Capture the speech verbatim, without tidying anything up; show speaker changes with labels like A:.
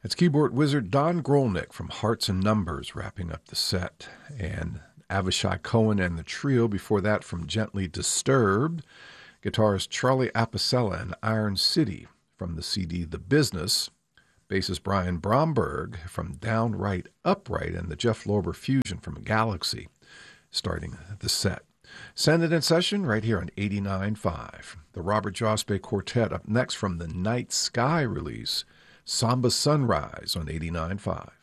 A: It's keyboard wizard Don Grolnick from Hearts and Numbers wrapping up the set, and Avishai Cohen and the trio before that from Gently Disturbed, guitarist Charlie Apicella and Iron City from the C D The Business, bassist Brian Bromberg from Downright Upright, and the Jeff Lorber Fusion from Galaxy starting the set. Send it in session right here on eighty-nine point five. The Robert Jospe Quartet up next from the Night Sky release, Samba Sunrise on eighty-nine point five.